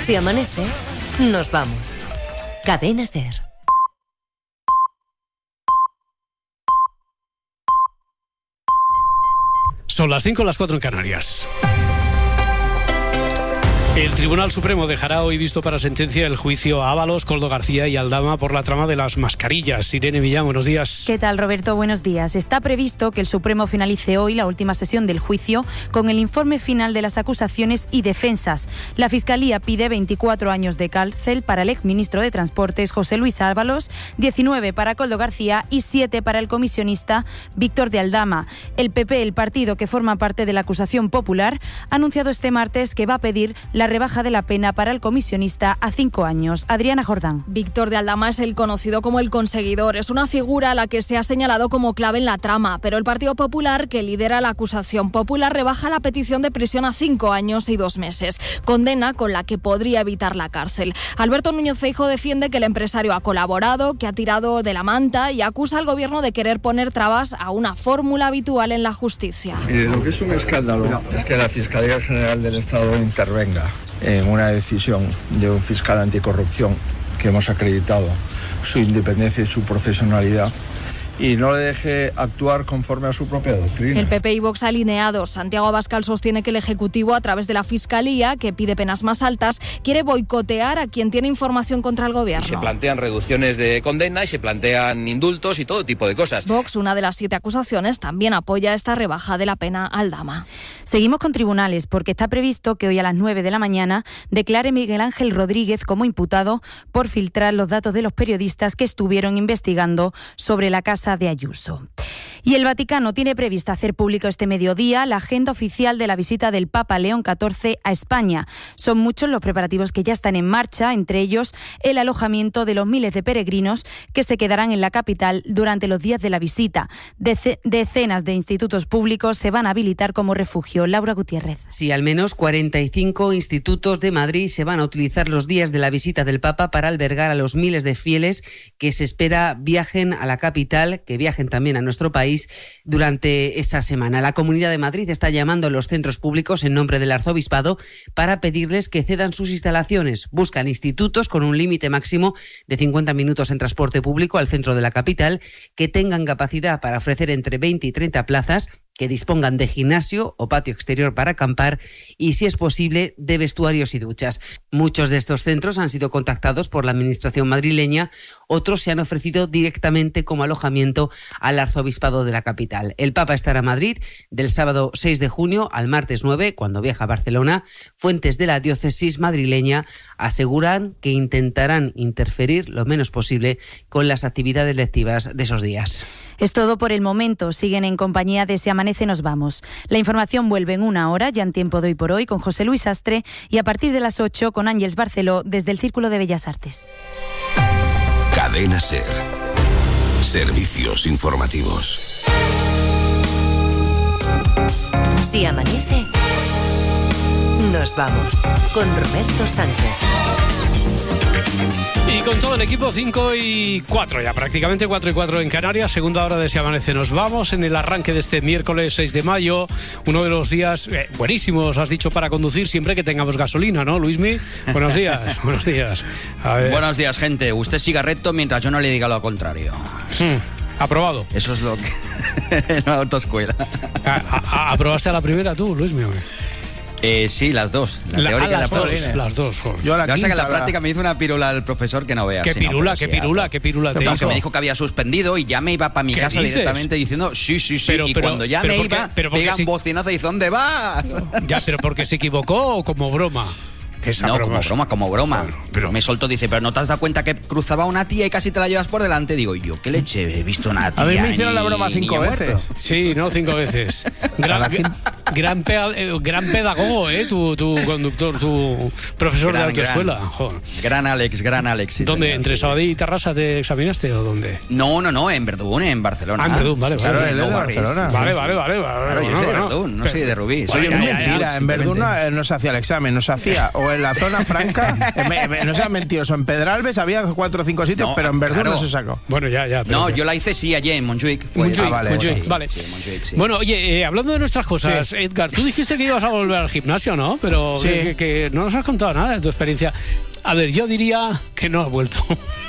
Si amanece, nos vamos. Cadena SER. Son las 5, las 4 en Canarias. El Tribunal Supremo dejará hoy visto para sentencia el juicio a Ábalos, Koldo García y Aldama por la trama de las mascarillas. Irene Millán, buenos días. ¿Qué tal, Roberto? Buenos días. Está previsto que el Supremo finalice hoy la última sesión del juicio con el informe final de las acusaciones y defensas. La Fiscalía pide 24 años de cárcel para el exministro de Transportes, José Luis Ábalos, 19 para Koldo García y 7 para el comisionista Víctor de Aldama. El PP, el partido que forma parte de la acusación popular, ha anunciado este martes que va a pedir la rebaja de la pena para el comisionista a 5 años. Adriana Jordán. Víctor de Aldama es el conocido como el conseguidor. Es una figura a la que se ha señalado como clave en la trama, pero el Partido Popular, que lidera la acusación popular, rebaja la petición de prisión a 5 años y 2 meses. Condena con la que podría evitar la cárcel. Alberto Núñez Feijóo defiende que el empresario ha colaborado, que ha tirado de la manta y acusa al gobierno de querer poner trabas a una fórmula habitual en la justicia. Lo que es un escándalo es que la Fiscalía General del Estado intervenga en una decisión de un fiscal anticorrupción que hemos acreditado su independencia y su profesionalidad y no le deje actuar conforme a su propia doctrina. El PP y Vox alineados. Santiago Abascal sostiene que el Ejecutivo, a través de la Fiscalía, que pide penas más altas, quiere boicotear a quien tiene información contra el gobierno. Se plantean reducciones de condena y se plantean indultos y todo tipo de cosas. Vox, una de las 7 acusaciones, también apoya esta rebaja de la pena a Aldama. Seguimos con tribunales porque está previsto que hoy a las 9 de la mañana declare Miguel Ángel Rodríguez como imputado por filtrar los datos de los periodistas que estuvieron investigando sobre la casa de Ayuso. Y el Vaticano tiene previsto hacer público este mediodía la agenda oficial de la visita del Papa León XIV a España. Son muchos los preparativos que ya están en marcha, entre ellos el alojamiento de los miles de peregrinos que se quedarán en la capital durante los días de la visita. Decenas de institutos públicos se van a habilitar como refugio. Laura Gutiérrez. Sí, al menos 45 institutos de Madrid se van a utilizar los días de la visita del Papa para albergar a los miles de fieles que se espera viajen a la capital, que viajen también a nuestro país durante esa semana. La Comunidad de Madrid está llamando a los centros públicos en nombre del Arzobispado para pedirles que cedan sus instalaciones. Buscan institutos con un límite máximo de 50 minutos en transporte público al centro de la capital, que tengan capacidad para ofrecer entre 20 y 30 plazas, que dispongan de gimnasio o patio exterior para acampar y, si es posible, de vestuarios y duchas. Muchos de estos centros han sido contactados por la Administración madrileña, otros se han ofrecido directamente como alojamiento al Arzobispado de la capital. El Papa estará en Madrid del sábado 6 de junio al martes 9, cuando viaja a Barcelona. Fuentes de la diócesis madrileña aseguran que intentarán interferir lo menos posible con las actividades lectivas de esos días. Es todo por el momento. Siguen en compañía de Si Amanece Nos Vamos. La información vuelve en una hora, ya en Tiempo de Hoy por Hoy, con José Luis Astre, y a partir de las 8 con Ángeles Barceló desde el Círculo de Bellas Artes. Cadena SER. Servicios informativos. Si amanece, nos vamos con Roberto Sánchez. Y con todo el equipo, 5 y 4 ya, prácticamente 4 y 4 en Canarias, segunda hora de Si Amanece Nos Vamos, en el arranque de este miércoles 6 de mayo, uno de los días buenísimos, has dicho, para conducir siempre que tengamos gasolina, ¿no, Luismi? Buenos días, buenos días. A ver. Buenos días, gente. Usted siga recto mientras yo no le diga lo contrario. Aprobado. Eso es lo que... en la autoescuela. ¿Aprobaste a la primera tú, Luismi? Sí, las dos. La teórica y la práctica. Las dos. Yo la quinta, que la práctica me hizo una pirula al profesor que no veas. ¿Qué pirula te hizo? Que me dijo que había suspendido y ya me iba para mi casa directamente diciendo sí. Y cuando ya me iba, pegan bocinazo y dice, ¿dónde vas? Ya, pero ¿porque se equivocó o como broma? No, como broma. Pero me soltó, dice, pero ¿no te has dado cuenta que cruzaba una tía y casi te la llevas por delante? Digo, yo, ¿qué leche? He visto una tía. A mí me hicieron la broma 5 veces. Sí, no, 5 veces. Gran pedagogo, tu conductor, tu profesor de autoescuela. Gran Alex. Sí, ¿dónde? Señor, ¿Entre Sabadell y Tarrasa te examinaste o dónde? No, en Verdún, en Barcelona. En Verdún, vale. Claro, él es de Barcelona. Vale. Claro, yo soy de Verdún, no soy de Rubí. Oye, mentira, en Verdún no se hacía el examen, no se hacía o o en la zona franca, no seas mentiroso, en Pedralbes había 4 o 5 sitios, pero en Verdún no se sacó. Bueno, ya. No, yo la hice sí allí en Montjuic. Vale. Sí. Bueno, oye, hablando de nuestras cosas, Edgar, tú dijiste que ibas a volver al gimnasio, ¿no? Pero que no nos has contado nada de tu experiencia. A ver, yo diría que no has vuelto.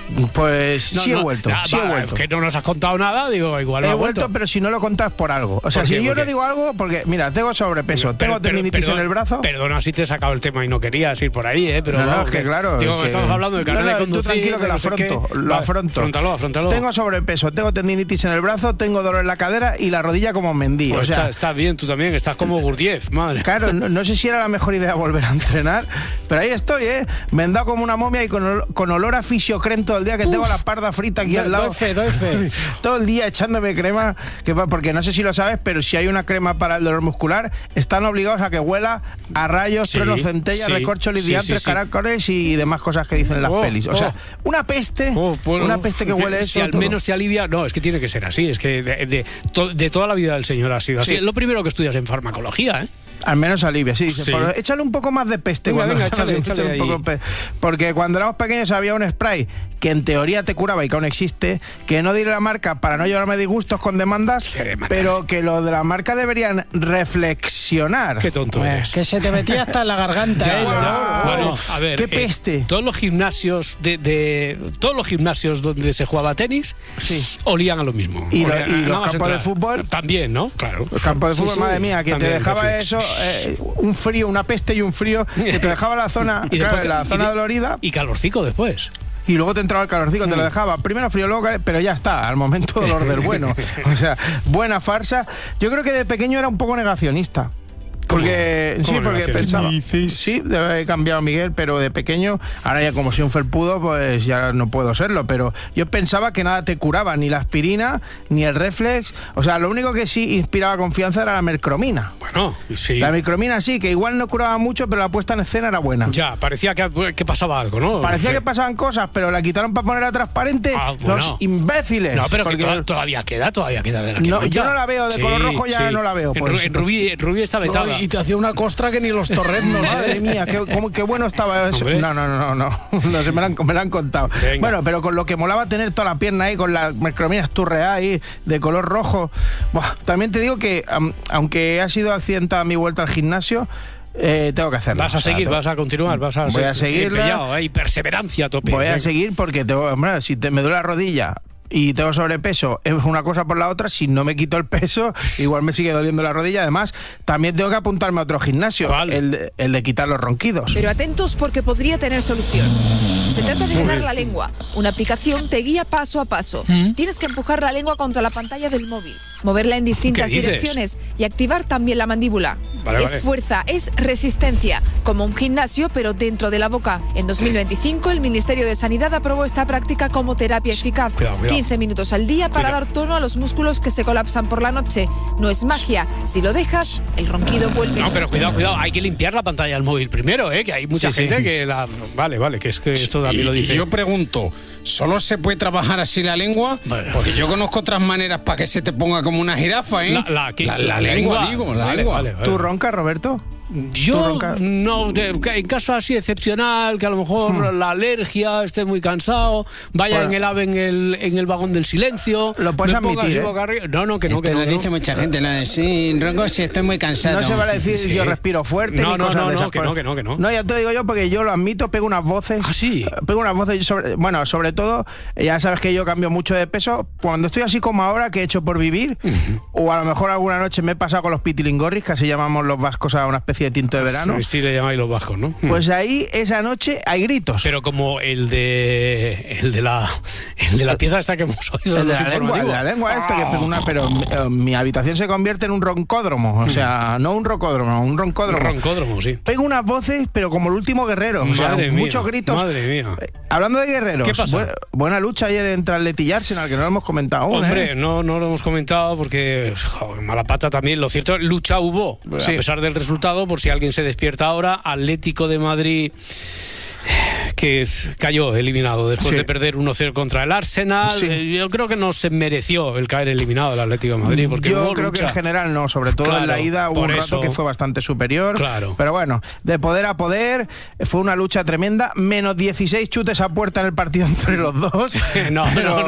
Pues sí he vuelto. Que no nos has contado nada, digo, igual no he vuelto, pero si no lo contas por algo. O sea, si yo no digo algo, porque mira, tengo sobrepeso, tengo tendinitis en el brazo. Perdona si te he sacado el tema y no querías ir por ahí, pero no, es que claro. Digo, estamos hablando de carnet de conducir. Tú tranquilo que lo afronto. Afrontalo. Tengo sobrepeso, tengo tendinitis en el brazo, tengo dolor en la cadera y la rodilla como Mendy. Pues o sea, estás bien, tú también, estás como Gurdjieff, madre. Claro, no sé si era la mejor idea volver a entrenar, pero ahí estoy, me he dado como una momia y con olor a fisiocrem todo el día, que tengo la parda frita aquí al lado. Doy fe. Todo el día echándome crema, porque no sé si lo sabes, pero si hay una crema para el dolor muscular, están obligados a que huela a rayos, truenos, centellas, recorcholis, diantres, caracoles y demás cosas que dicen en las pelis. O sea, una peste, una peste que huele eso. Si al menos te alivia, no, es que tiene que ser así, es que de toda la vida del señor ha sido así. Es lo primero que estudias en farmacología, Al menos alivia, sí. Échale un poco más de peste. Venga, échale un poco porque cuando éramos pequeños había un spray que en teoría te curaba y que aún existe, que no diré la marca para no llevarme disgustos con demandas, pero que lo de la marca deberían reflexionar. Qué tonto eres. Que se te metía hasta en la garganta. Bueno, a ver. Qué peste. Todos los gimnasios todos los gimnasios donde se jugaba tenis olían a lo mismo. Y los campos de fútbol también, ¿no? Claro. Los campos de fútbol, madre mía, que también, te dejaba eso, un frío, una peste y un frío, que te dejaba la zona, la zona dolorida. Y calorcico después. Y luego te entraba el calorcico, te lo dejaba primero frío, luego, pero ya está, al momento dolor del bueno. O sea, buena farsa. Yo creo que de pequeño era un poco negacionista. Porque pensaba, sí, he cambiado Miguel, pero de pequeño, ahora ya como soy un felpudo, pues ya no puedo serlo, pero yo pensaba que nada te curaba, ni la aspirina, ni el Reflex, o sea, lo único que sí inspiraba confianza era la mercromina. Bueno, sí. La mercromina sí, que igual no curaba mucho, pero la puesta en escena era buena. Ya, parecía que pasaba algo, ¿no? Parecía que pasaban cosas, pero la quitaron para ponerla transparente, los imbéciles. No, pero que todavía queda de la que no, yo no la veo, de color rojo ya no la veo. Pues. En Rubí está vetada. Y te hacía una costra que ni los torreznos. Madre mía, qué bueno estaba eso. No se me la han contado. Venga. Bueno, pero con lo que molaba tener toda la pierna ahí, con la mercromía esturreada ahí, de color rojo. Buah, también te digo que, aunque ha sido accidentada mi vuelta al gimnasio, tengo que hacerlo. Vas a seguir, vas a continuar, voy a seguir. Hay perseverancia a tope. Voy a seguir porque si me duele la rodilla y tengo sobrepeso, es una cosa por la otra. Si no me quito el peso, igual me sigue doliendo la rodilla. Además, también tengo que apuntarme a otro gimnasio, el de quitar los ronquidos. Pero atentos, porque podría tener solución. Se trata de llenar la lengua. Una aplicación te guía paso a paso. Tienes que empujar la lengua contra la pantalla del móvil, moverla en distintas direcciones y activar también la mandíbula. Es fuerza, es resistencia, como un gimnasio, pero dentro de la boca. En 2025, el Ministerio de Sanidad aprobó esta práctica como terapia eficaz. 15 minutos al día para dar tono a los músculos que se colapsan por la noche. No es magia. Si lo dejas, el ronquido vuelve. No, pero cuidado. Hay que limpiar la pantalla del móvil primero, que hay mucha gente que la... Vale, que es que esto también lo dice. Y yo pregunto, ¿solo se puede trabajar así la lengua? Porque yo conozco otras maneras para que se te ponga como una jirafa, La lengua, digo, la lengua. Vale. ¿Tú roncas, Roberto? Yo no, en caso así excepcional, que a lo mejor la alergia, esté muy cansado, vaya en el AVE en el vagón del silencio, lo puedes admitir, No, que no. Lo dice mucha gente, sí, ronco si estoy muy cansado. No se vale decir yo respiro fuerte. No, que no. No, ya te lo digo yo porque yo lo admito, pego unas voces. ¿Ah, sí? Pego unas voces, sobre todo, ya sabes que yo cambio mucho de peso. Cuando estoy así como ahora, que he hecho por vivir, o a lo mejor alguna noche me he pasado con los pitilingorris, que así llamamos los vascos a una especie de tinto de verano. Sí, le llamáis los bajos, ¿no? Pues ahí, esa noche, hay gritos. Pero como el de la pieza esta que hemos oído. El de la lengua esta, que pega pero mi habitación se convierte en un roncódromo. O sea, no un rocódromo, un roncódromo. Roncódromo, sí. Pego unas voces, pero como el último guerrero. Muchos gritos. Madre mía. Hablando de guerreros, ¿qué pasa? Buena lucha ayer entre Atleti y Arsenal, que no lo hemos comentado aún. Hombre, no lo hemos comentado porque mala pata también. Lo cierto, lucha hubo, a pesar del resultado, por si alguien se despierta ahora. Atlético de Madrid, que cayó eliminado después de perder 1-0 contra el Arsenal. Yo creo que no se mereció el caer eliminado del Atlético de Madrid. Porque yo creo que en general no, sobre todo en la ida hubo un rato que fue bastante superior. Pero bueno, de poder a poder, fue una lucha tremenda. Menos 16 chutes a puerta en el partido entre los dos. No.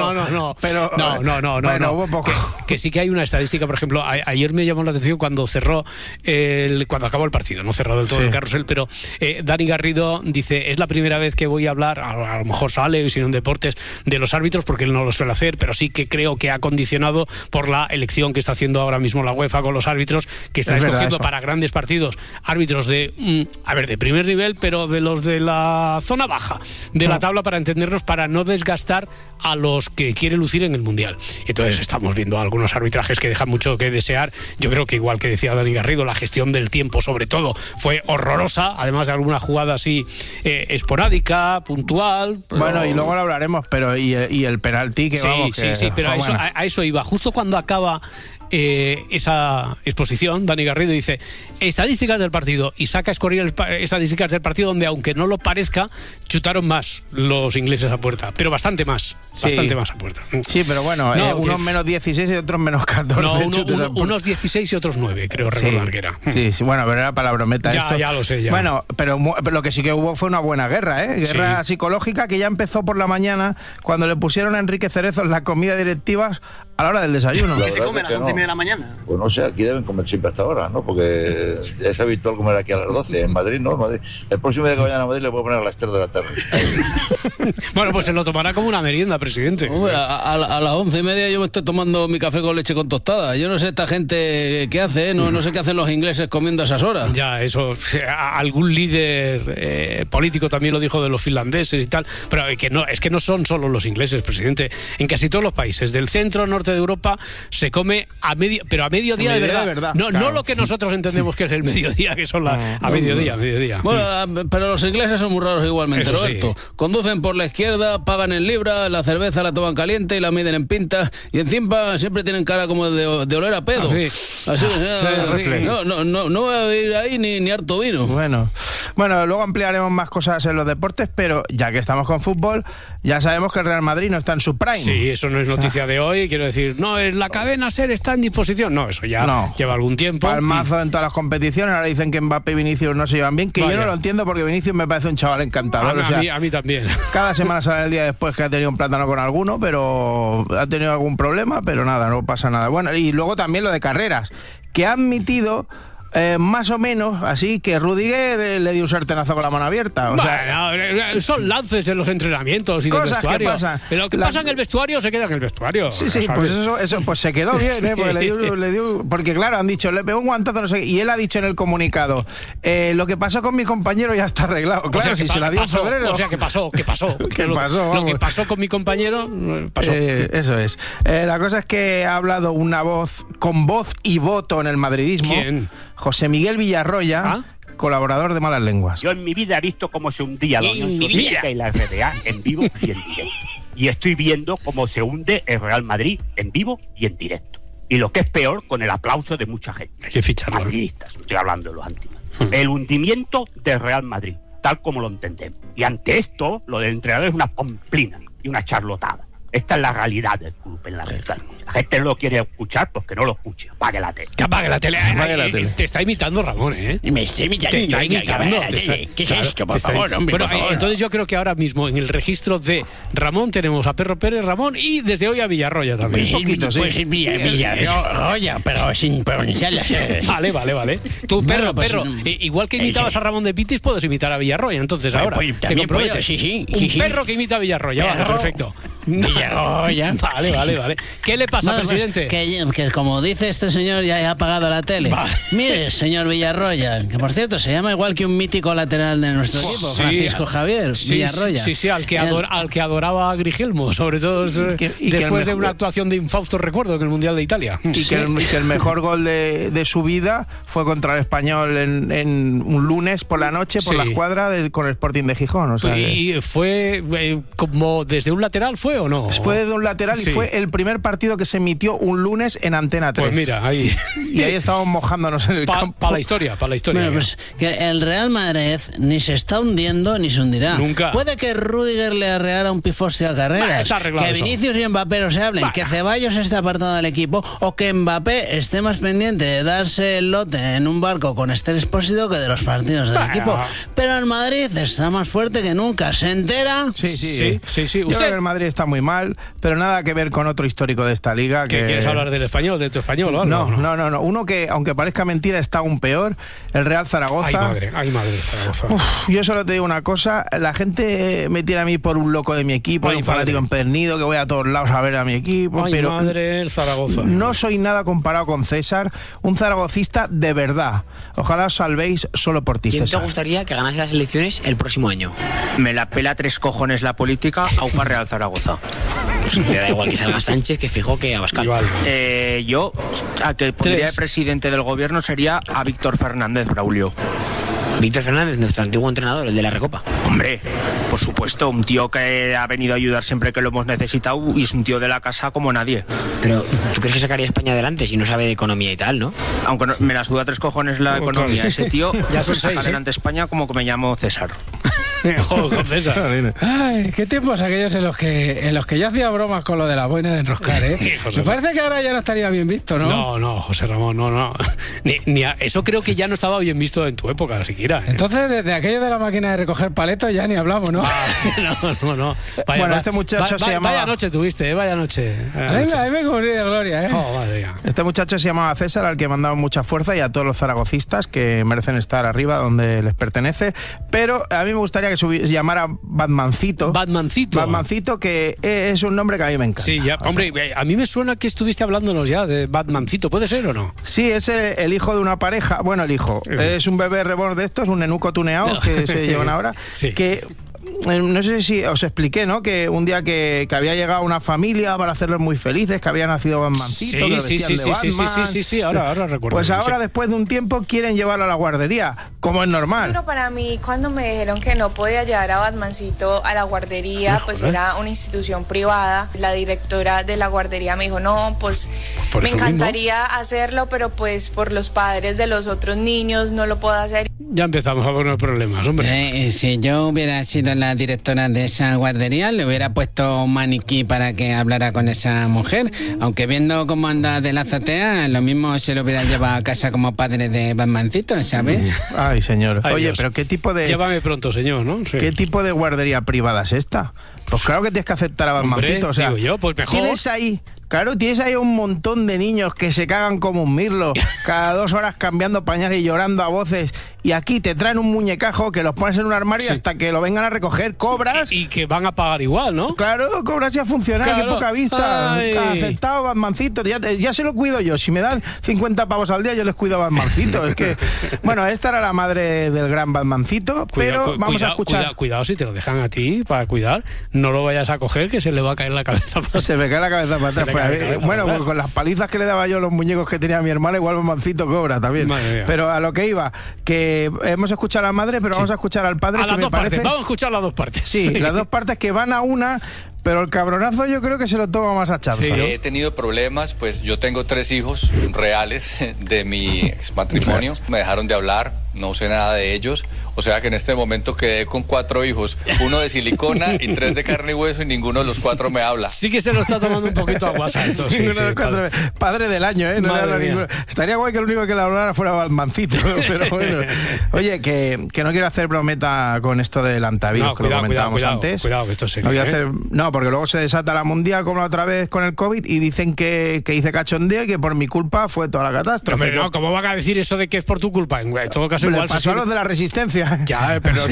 Bueno, hubo poco. Que sí que hay una estadística, por ejemplo, ayer me llamó la atención cuando cuando acabó el partido, no cerrado del todo el carrusel, pero Dani Garrido dice, es la primera vez que voy a hablar, a lo mejor sale, si no en deportes, de los árbitros, porque él no lo suele hacer, pero sí que creo que ha condicionado por la elección que está haciendo ahora mismo la UEFA con los árbitros, que está escogiendo para grandes partidos árbitros de primer nivel, pero de los de la zona baja de la tabla, para entendernos, para no desgastar a los que quiere lucir en el Mundial. Entonces estamos viendo algunos arbitrajes que dejan mucho que desear. Yo creo que, igual que decía Dani Garrido, la gestión del tiempo sobre todo fue horrorosa, además de alguna jugada así esporádica, puntual. Bueno, y luego lo hablaremos, pero y el penalti que pero a eso iba. Justo cuando acaba esa exposición, Dani Garrido dice estadísticas del partido, y saca a escurrir estadísticas del partido donde, aunque no lo parezca, chutaron más los ingleses a puerta, pero bastante más a puerta. Sí, pero bueno, unos menos 16 y otros menos 14. Unos 16 y otros 9, creo recordar que era. Sí, bueno, pero era para la brometa esto. Ya lo sé, ya. Bueno, pero lo que sí que hubo fue una buena guerra, guerra psicológica, que ya empezó por la mañana cuando le pusieron a Enrique Cerezo en la comida directivas a la hora del desayuno. ¿Qué se come a las 11:30 de la mañana? Pues no sé, aquí deben comer siempre hasta ahora, ¿no? Porque es habitual comer aquí a las 12. En Madrid, ¿no? El próximo día que vayan a Madrid le puedo poner a las 3 de la tarde. Bueno, pues se lo tomará como una merienda, presidente. Hombre, a las 11:30 yo me estoy tomando mi café con leche con tostada. Yo no sé esta gente qué hace, no sé qué hacen los ingleses comiendo a esas horas. Ya, eso, algún líder político también lo dijo de los finlandeses y tal, pero es que no son solo los ingleses, presidente. En casi todos los países del centro, norte de Europa, se come a mediodía de verdad. No lo que nosotros entendemos que es el mediodía, que son a mediodía. Bueno, pero los ingleses son muy raros igualmente, eso Roberto. Sí. Conducen por la izquierda, pagan en libras, la cerveza la toman caliente y la miden en pintas, y encima siempre tienen cara como de oler a pedo. Así que no voy a ir ahí ni harto vino. Bueno, luego ampliaremos más cosas en los deportes, pero ya que estamos con fútbol, ya sabemos que el Real Madrid no está en su prime. Sí, eso no es noticia de hoy, quiero decir, no, es la cadena SER está en disposición. No, eso ya lleva algún tiempo. Palmazo en todas las competiciones. Ahora dicen que Mbappé y Vinicius no se llevan bien, que yo no lo entiendo, porque Vinicius me parece un chaval encantador. A mí también. Cada semana sale el día después que ha tenido un plátano con alguno, pero ha tenido algún problema, pero nada, no pasa nada. Bueno, y luego también lo de carreras, que ha admitido más o menos así que Rudiger le dio un sartenazo con la mano abierta. Son lances en los entrenamientos y del vestuario. Que pasan. Lo que pasa en el vestuario se queda en el vestuario. Sí, pues eso pues se quedó bien, porque le dio, porque claro, han dicho, le pegó un guantazo, no sé qué, y él ha dicho en el comunicado, lo que pasó con mi compañero ya está arreglado. Claro, si se la dio en febrero. O sea, ¿qué pasó? Lo que pasó con mi compañero pasó. Eso es. La cosa es que ha hablado una voz con voz y voto en el madridismo. ¿Quién? José Miguel Villarroya, colaborador de Malas Lenguas. Yo en mi vida he visto cómo se hundía la Unión Soviética y la RDA en vivo y en directo. Y estoy viendo cómo se hunde el Real Madrid en vivo y en directo. Y lo que es peor, con el aplauso de mucha gente. Hay que ficharlo. Madridistas, estoy hablando de los antiguos. El hundimiento del Real Madrid, tal como lo entendemos. Y ante esto, lo del entrenador es una pamplina y una charlotada. Esta es la realidad del club en la verdad. La gente no lo quiere escuchar, pues que no lo escuche. Apague la tele. Que apague la tele. Te está imitando Ramón, ¿eh? Me está imitando. Te está imitando. ¿Qué es esto? Por favor, hombre, bueno, por favor. Entonces yo creo que ahora mismo en el registro de Ramón tenemos a Perro Pérez, Ramón, y desde hoy a Villarroya también. Un poquito, sí. Pues Villarroya, pero sin pronunciar las R. Vale. Tú, Perro, igual que imitabas a Ramón de Pitis, puedes imitar a Villarroya. Entonces ahora te comprometes. Sí. Un perro que imita a Villarroya. Vale, perfecto. Villarroya. Vale. ¿Qué le pasa, presidente? Que como dice este señor, ya ha apagado la tele. Vale. Mire, señor Villarroya, que por cierto se llama igual que un mítico lateral de nuestro equipo, Francisco Javier Villarroya. Sí, al que adoraba a Grigelmo, sobre todo después de una actuación de infausto recuerdo en el Mundial de Italia. Y que el mejor gol de su vida fue contra el Español en un lunes por la noche, por la escuadra con el Sporting de Gijón. Y fue como desde un lateral, fue fue o no? Fue de un lateral y fue el primer partido que se emitió un lunes en Antena 3. Pues mira, ahí... Y ahí estábamos mojándonos en el campo. Para la historia. Bueno, pues que el Real Madrid ni se está hundiendo ni se hundirá. Nunca. Puede que Rüdiger le arreara un pifostio a Carreras, que Vinicius y Mbappé no se hablen, que Ceballos esté apartado del equipo o que Mbappé esté más pendiente de darse el lote en un barco con Esther Expósito que de los partidos del equipo. Pero el Madrid está más fuerte que nunca. ¿Se entera? Sí. Yo creo que el Madrid está muy mal, pero nada que ver con otro histórico de esta liga. ¿Qué quieres hablar del español, de tu español o algo? No. Uno que, aunque parezca mentira, está aún peor, el Real Zaragoza. Ay madre, Zaragoza. Yo solo te digo una cosa, la gente me tiene a mí por un loco de mi equipo, un fanático empedernido, que voy a todos lados a ver a mi equipo. Pero el Zaragoza. No soy nada comparado con César, un zaragocista de verdad. Ojalá os salvéis solo por ti, ¿Quién César. te gustaría que ganase las elecciones el próximo año? Me la pela 3 cojones la política, aupa Real Zaragoza. Pues te da igual que salga Sánchez que Feijóo que Abascal. Yo, a que pondría de presidente del gobierno sería a Víctor Fernández, Braulio. Víctor Fernández, nuestro antiguo entrenador, el de la Recopa. Hombre, por supuesto, un tío que ha venido a ayudar siempre que lo hemos necesitado y es un tío de la casa como nadie. Pero, ¿tú crees que sacaría España adelante si no sabe de economía y tal, no? Aunque me la suda 3 cojones la economía. Ese tío ya son saca 6, adelante España como que me llamo César. Joder, César. Ay, qué tiempos aquellos en los que yo hacía bromas con lo de la boina de enroscar, ¿eh? Me parece que ahora ya no estaría bien visto, ¿no? No, José Ramón, no. Eso creo que ya no estaba bien visto en tu época, siquiera. Entonces, desde aquello de la máquina de recoger paletos ya ni hablamos, ¿no? No. Bueno, este muchacho se llamaba... Vaya noche tuviste, vaya noche. A mí me cubrí de gloria, ¿eh? Madre mía. Este muchacho se llamaba César, al que mandaba mucha fuerza, y a todos los zaragocistas que merecen estar arriba donde les pertenece. Pero a mí me gustaría que se llamara Batmancito. Batmancito, que es un nombre que a mí me encanta. Sí, ya. Hombre, a mí me suena que estuviste hablándonos ya de Batmancito, ¿puede ser o no? Sí, es el hijo de una pareja. Bueno, el hijo. Es un bebé reborn de estos, un nenuco tuneado que se llevan ahora. Sí. Que... No sé si os expliqué, ¿no? Que un día que había llegado una familia para hacerlos muy felices, que había nacido Batmancito, Sí, ahora recuerdo. Pues ahora, después de un tiempo, quieren llevarlo a la guardería, como es normal. Pero para mí, cuando me dijeron que no podía llevar a Batmancito a la guardería, pues era una institución privada. La directora de la guardería me dijo, no, pues me encantaría hacerlo, pero pues por los padres de los otros niños no lo puedo hacer. Ya empezamos a poner problemas, hombre. Si yo hubiera sido la directora de esa guardería, le hubiera puesto un maniquí para que hablara con esa mujer, aunque viendo cómo anda de la azotea, lo mismo se lo hubiera llevado a casa como padre de Batmancito, ¿sabes? Ay, señor. Ay, oye, Dios. Pero ¿qué tipo de... Llévame pronto, señor, ¿no? Sí. ¿Qué tipo de guardería privada es esta? Pues claro que tienes que aceptar a Batmancito. O sea, digo yo, pues mejor. Tienes ahí un montón de niños que se cagan como un mirlo, cada 2 horas cambiando pañales y llorando a voces, y aquí te traen un muñecajo que los pones en un armario hasta que lo vengan a recoger, cobras... Y que van a pagar igual, ¿no? Claro, cobras y a funcionar, claro. Qué poca vista. Aceptado, Batmancito, ya se lo cuido yo. Si me dan 50 pavos al día, yo les cuido a Batmancito. Es que, bueno, esta era la madre del gran Batmancito, pero vamos a escuchar... Cuidado, si te lo dejan a ti para cuidar, no lo vayas a coger, que se le va a caer la cabeza para atrás. Se me cae la cabeza para atrás. Bueno, pues con las palizas que le daba yo a los muñecos que tenía mi hermana, igual Batmancito cobra también. Pero a lo que iba, que hemos escuchado a la madre, pero vamos a escuchar al padre. A las dos partes, vamos a escuchar las dos partes. Sí, las dos partes que van a una, pero el cabronazo yo creo que se lo toma más a chanza. Sí, he tenido problemas, pues yo tengo 3 hijos reales de mi exmatrimonio. Me dejaron de hablar, no sé nada de ellos. O sea que en este momento quedé con 4 hijos, 1 de silicona y 3 de carne y hueso, y ninguno de los 4 me habla. Sí que se lo está tomando un poquito a WhatsApp esto. Sí, padre del año, ¿eh? No le habla ninguno. Estaría guay que el único que le hablara fuera Batmancito, pero bueno. Oye, que no quiero hacer brometa con esto del antivirus, que lo comentábamos antes. Cuidado, que esto es serio. No, porque luego se desata la mundial como la otra vez con el COVID y dicen que hice cachondeo y que por mi culpa fue toda la catástrofe. Pero no, ¿cómo van a decir eso de que es por tu culpa? En todo caso, igual pasó a los de la Resistencia. Ya, pero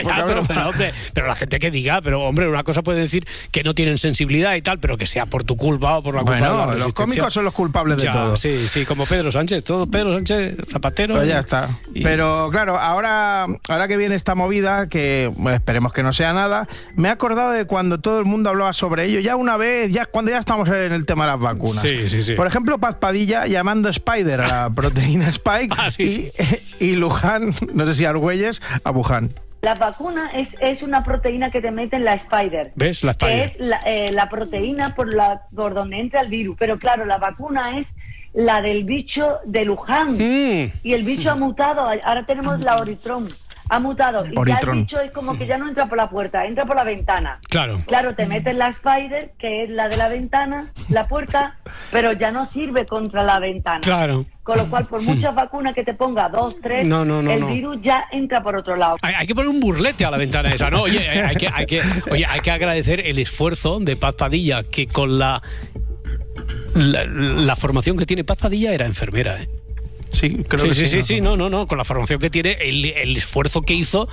pero la gente que diga, pero hombre, una cosa puede decir que no tienen sensibilidad y tal, pero que sea por tu culpa o por la culpa de la Resistencia. Los cómicos son los culpables de todo. Sí, como Pedro Sánchez, Pedro Sánchez Zapatero. Pues ya está. Pero claro, ahora que viene esta movida, que esperemos que no sea nada, me he acordado de cuando todo el mundo hablaba sobre ello, ya una vez, cuando ya estamos en el tema de las vacunas. Sí. Por ejemplo, Paz Padilla llamando Spider a la proteína Spike y Luján, no sé si Argüelles, a Wuhan. La vacuna es una proteína que te mete en la Spider. ¿Ves? La Spider. Que es la proteína por donde entra el virus. Pero claro, la vacuna es la del bicho de Wuhan. Y el bicho ha mutado. Ahora tenemos la Omicron. Ha mutado. Y ya el bicho es como que ya no entra por la puerta, entra por la ventana. Claro, te metes la Spider, que es la de la ventana, la puerta, pero ya no sirve contra la ventana. Claro. Con lo cual, por muchas vacunas que te ponga, 2, 3, el virus ya entra por otro lado. Hay que poner un burlete a la ventana esa, ¿no? Oye, hay que agradecer el esfuerzo de Paz Padilla, que con la formación que tiene Paz Padilla era enfermera, ¿eh? Sí, creo que sí. Sí, no, con la formación que tiene, el esfuerzo que hizo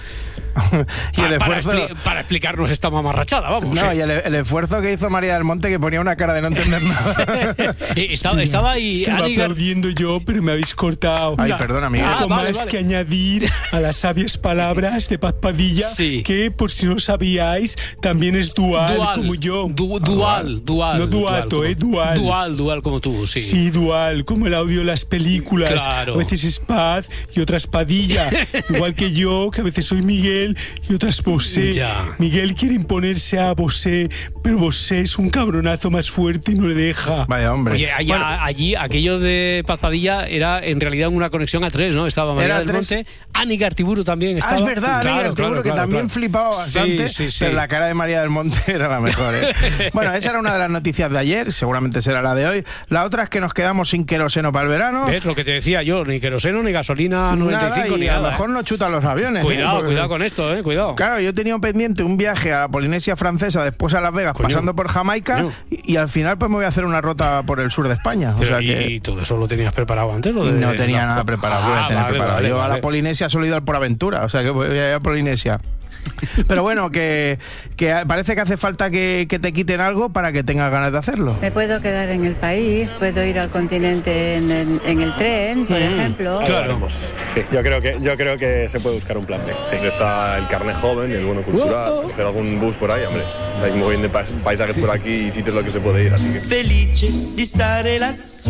para explicarnos esta mamarrachada, vamos. No, y el esfuerzo que hizo María del Monte, que ponía una cara de no entender nada. Estaba ahí... Estaba aplaudiendo yo, pero me habéis cortado. Ay, perdona, Miguel. Algo más que añadir a las sabias palabras de Paz Padilla, que, por si no sabíais, también es dual como yo. Dual. No duato, dual. Dual como tú, sí. Sí, dual, como el audio de las películas. Claro. A veces es Paz y otras Padilla. Igual que yo, que a veces soy Miguel y otras Bosé. Miguel quiere imponerse a Bosé, pero Bosé es un cabronazo más fuerte y no le deja. Vaya hombre. Oye, allí aquello de Paz Padilla era en realidad una conexión a 3, ¿no? Estaba María del Monte, Anígar Artiburu también estaba. Es verdad, Anígar Artiburu, que también flipaba bastante, pero la cara de María del Monte era la mejor, ¿eh? Bueno, esa era una de las noticias de ayer, seguramente será la de hoy. La otra es que nos quedamos sin queroseno para el verano. ¿Ves lo que te decía yo? Ni queroseno, ni gasolina 95, ni nada. A lo mejor no chutan los aviones. Cuidado con esto, cuidado. Claro, yo tenía pendiente un viaje a la Polinesia Francesa, después a Las Vegas, pasando por Jamaica, y al final pues me voy a hacer una ruta por el sur de España. Pero, ¿y todo eso lo tenías preparado antes? No tenía nada preparado. Yo a la Polinesia solo he ido por aventura, o sea que voy a ir a Polinesia. Pero bueno, que parece que hace falta que te quiten algo para que tengas ganas de hacerlo. Me puedo quedar en el país, puedo ir al continente en el tren, por ejemplo. Claro. Sí, yo creo que se puede buscar un plan B. Sí, está el carnet joven, el bono cultural, hacer algún bus por ahí, hombre. Hay muy bien de paisajes por aquí y sitios los que se puede ir, así que... Felice di stare lassù.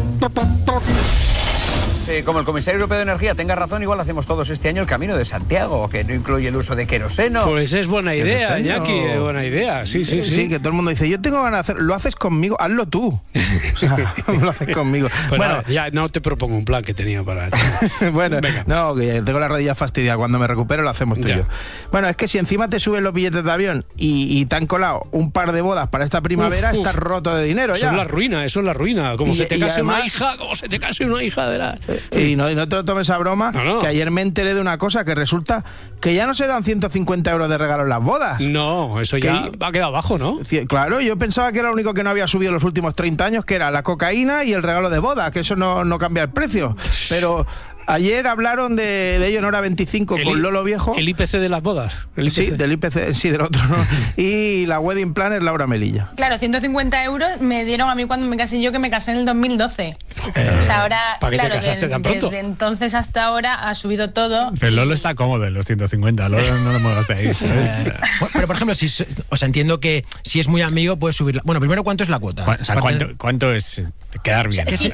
Como el comisario europeo de energía tenga razón, igual hacemos todos este año el Camino de Santiago, que no incluye el uso de queroseno. Pues es buena idea, Iñaki, buena idea. Sí, que todo el mundo dice, yo tengo ganas de hacerlo, lo haces conmigo, hazlo tú. O sea, lo haces conmigo. Pues bueno, nada, ya no te propongo un plan que tenía para ti. Bueno, venga. No, que tengo la rodilla fastidiada, cuando me recupero lo hacemos tú y yo. Bueno, es que si encima te suben los billetes de avión y te han colado un par de bodas para esta primavera, estás roto de dinero ya. Eso es la ruina. Como se te case una hija de la... Y no te lo tomes a broma, que ayer me enteré de una cosa, que resulta que ya no se dan 150 euros de regalo en las bodas. No, eso ya ha quedado bajo, ¿no? Claro, yo pensaba que era lo único que no había subido en los últimos 30 años, que era la cocaína y el regalo de boda, que eso no cambia el precio. Pero... ayer hablaron de ello en Hora 25 con Lolo Viejo. ¿El IPC de las bodas? Sí, del IPC, sí, del otro, ¿no? Y la wedding planner Laura Melilla. Claro, 150 euros me dieron a mí cuando me casé yo, que me casé en el 2012. O sea, ahora, ¿para qué te casaste tan pronto? Desde entonces hasta ahora ha subido todo. Pero Lolo está cómodo en los 150, Lolo no lo molestéis. Pero, por ejemplo, entiendo que si es muy amigo puedes subirla. Bueno, primero, ¿cuánto es la cuota? O sea, ¿cuánto es quedar bien? Si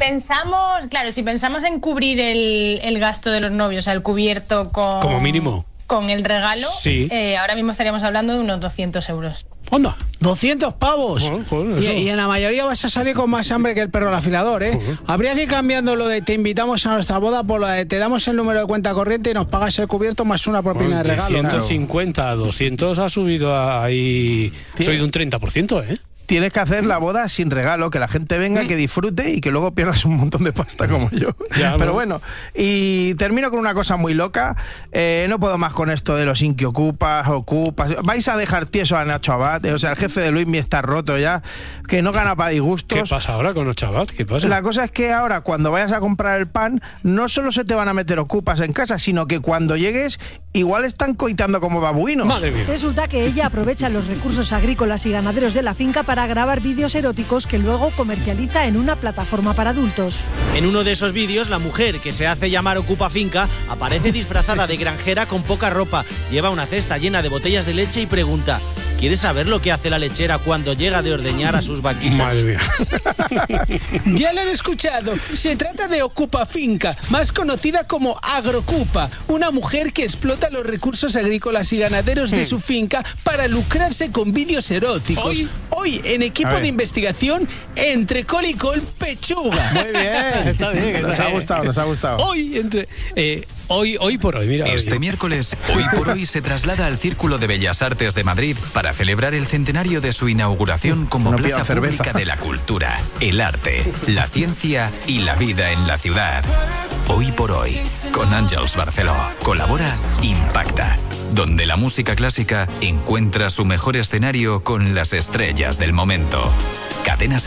pensamos en cubrir el gasto de los novios, o sea, el cubierto con... como mínimo. Con el regalo, ahora mismo estaríamos hablando de unos 200 euros. ¡Onda! ¡200 pavos! Y en la mayoría vas a salir con más hambre que el perro al afilador, ¿eh? Habría que ir cambiando lo de te invitamos a nuestra boda por lo de te damos el número de cuenta corriente y nos pagas el cubierto más una propina de regalo. 150 a 200 ha subido ahí... Soy de un 30%, ¿eh? Tienes que hacer la boda sin regalo, que la gente venga, que disfrute y que luego pierdas un montón de pasta como yo. Pero bueno, y termino con una cosa muy loca. No puedo más con esto de los ocupas. Vais a dejar tieso a Nacho Abad. O sea, el jefe de Luismi está roto ya, que no gana para disgustos. ¿Qué pasa ahora con Nacho Abad? ¿Qué pasa? La cosa es que ahora, cuando vayas a comprar el pan, no solo se te van a meter ocupas en casa, sino que cuando llegues, igual están coitando como babuinos. Madre mía. Resulta que ella aprovecha los recursos agrícolas y ganaderos de la finca para grabar vídeos eróticos que luego comercializa en una plataforma para adultos. En uno de esos vídeos, la mujer, que se hace llamar Ocupa Finca, aparece disfrazada de granjera con poca ropa, lleva una cesta llena de botellas de leche y pregunta: ¿Quieres saber lo que hace la lechera cuando llega de ordeñar a sus vaquitas? Madre mía. Ya lo han escuchado. Se trata de Ocupa Finca, más conocida como Agrocupa, una mujer que explota los recursos agrícolas y ganaderos de su finca para lucrarse con vídeos eróticos. Hoy en equipo de investigación, entre col y col, pechuga. Muy bien. Está bien. Nos ha gustado. Hoy por hoy, mira. Este miércoles, Hoy por Hoy se traslada al Círculo de Bellas Artes de Madrid para celebrar el centenario de su inauguración como plaza pública de la cultura, el arte, la ciencia y la vida en la ciudad. Hoy por Hoy, con Àngels Barceló. Colabora Impacta, donde la música clásica encuentra su mejor escenario con las estrellas del momento. Cadena Ser.